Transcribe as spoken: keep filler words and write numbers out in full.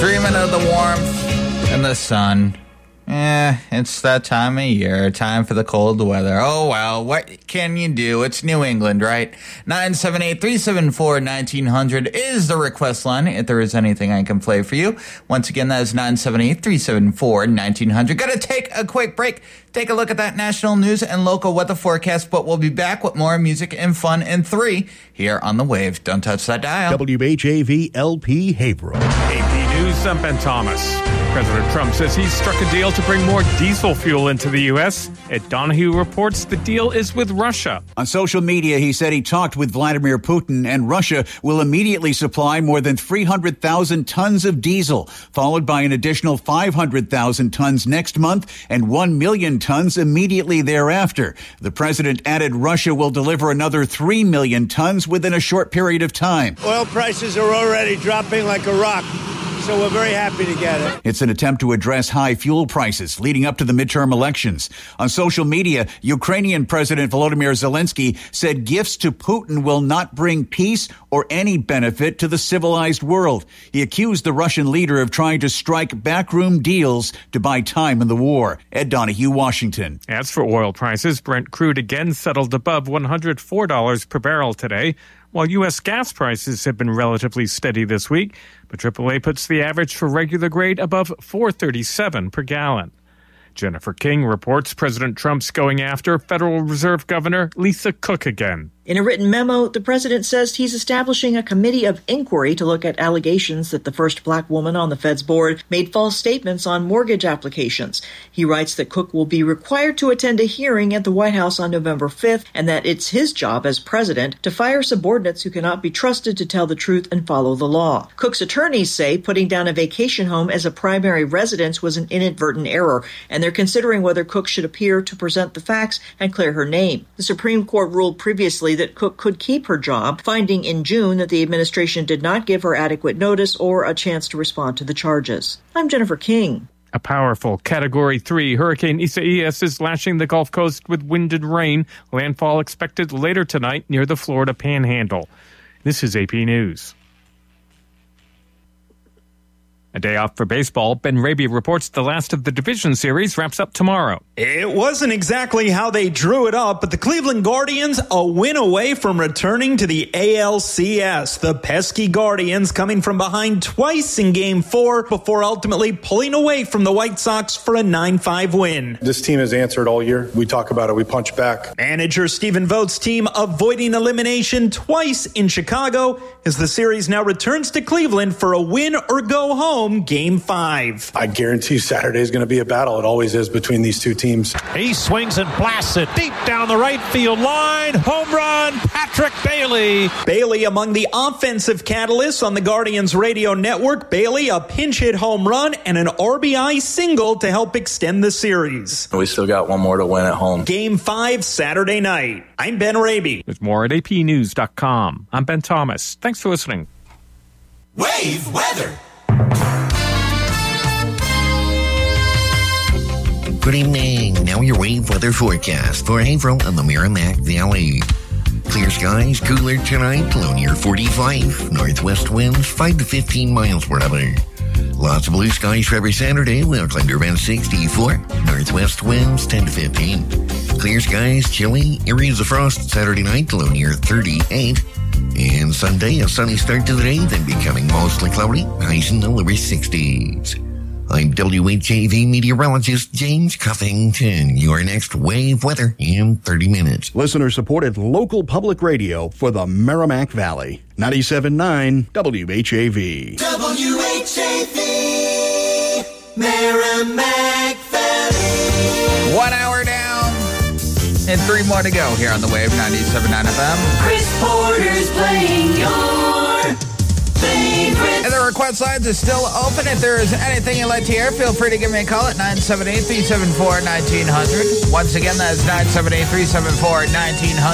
Dreaming of the warmth and the sun. Eh, it's that time of year, time for the cold weather. Oh, well, what can you do? It's New England, right? nine seven eight, three seven four, one nine zero zero is the request line if there is anything I can play for you. Once again, that is nine seven eight, three seven four, one nine zero zero. Gotta take a quick break. Take a look at that national news and local weather forecast, but we'll be back with more music and fun in three here on The Wave. Don't touch that dial. W H A V L P Haverhill. A P News, I'm Ben Thomas. President Trump says he's struck a deal to bring more diesel fuel into the U S. Ed Donahue reports the deal is with Russia. On social media, he said he talked with Vladimir Putin, and Russia will immediately supply more than three hundred thousand tons of diesel, followed by an additional five hundred thousand tons next month and one million tons immediately thereafter. The president added Russia will deliver another three million tons within a short period of time. Oil prices are already dropping like a rock, so we're very happy to get it. It's an attempt to address high fuel prices leading up to the midterm elections. On social media, Ukrainian President Volodymyr Zelensky said gifts to Putin will not bring peace or any benefit to the civilized world. He accused the Russian leader of trying to strike backroom deals to buy time in the war. Ed Donahue, Washington. As for oil prices, Brent crude again settled above one hundred four dollars per barrel today, while U S gas prices have been relatively steady this week, but triple A puts the average for regular grade above four dollars and thirty-seven cents per gallon. Jennifer King reports President Trump's going after Federal Reserve Governor Lisa Cook again. In a written memo, the president says he's establishing a committee of inquiry to look at allegations that the first black woman on the Fed's board made false statements on mortgage applications. He writes that Cook will be required to attend a hearing at the White House on November fifth, and that it's his job as president to fire subordinates who cannot be trusted to tell the truth and follow the law. Cook's attorneys say putting down a vacation home as a primary residence was an inadvertent error, and they're considering whether Cook should appear to present the facts and clear her name. The Supreme Court ruled previously that Cook could keep her job, finding in June that the administration did not give her adequate notice or a chance to respond to the charges. I'm Jennifer King. A powerful Category three Hurricane Isaias is lashing the Gulf Coast with wind and rain. Landfall expected later tonight near the Florida Panhandle. This is A P News. A day off for baseball, Ben Raby reports the last of the division series wraps up tomorrow. It wasn't exactly how they drew it up, but the Cleveland Guardians a win away from returning to the A L C S. The pesky Guardians coming from behind twice in Game four before ultimately pulling away from the White Sox for a nine five win. This team has answered all year. We talk about it. We punch back. Manager Stephen Vogt's team avoiding elimination twice in Chicago as the series now returns to Cleveland for a win or go home. Game five. I guarantee you Saturday is going to be a battle. It always is between these two teams. He swings and blasts it deep down the right field line. Home run, Patrick Bailey. Bailey among the offensive catalysts on the Guardians radio network. Bailey a pinch hit home run and an R B I single to help extend the series. We still got one more to win at home. Game five Saturday night. I'm Ben Raby. There's more at A P news dot com. I'm Ben Thomas. Thanks for listening. Wave weather. Good evening. Now your wave weather forecast for Haverhill and the Merrimack Valley. Clear skies, cooler tonight, low near forty-five. Northwest winds five to fifteen miles per hour. Lots of blue skies for every Saturday. We'll climb to around sixty-four. Northwest winds ten to fifteen. Clear skies, chilly, areas of frost Saturday night, low near thirty-eight. And Sunday, a sunny start to the day, then becoming mostly cloudy, highs in the lower sixties. I'm W H A V meteorologist James Cuffington. Your next wave weather in thirty minutes. Listener-supported local public radio for the Merrimack Valley. ninety-seven point nine W H A V. W H A V, Merrimack Valley. One hour down and three more to go here on the Wave ninety-seven point nine F M. Chris Porter's playing your favorite. And the request lines are still open. If there is anything you'd like to hear, feel free to give me a call at nine seven eight, three seven four, one nine zero zero. Once again, that is nine seven eight, three seven four, one nine zero zero.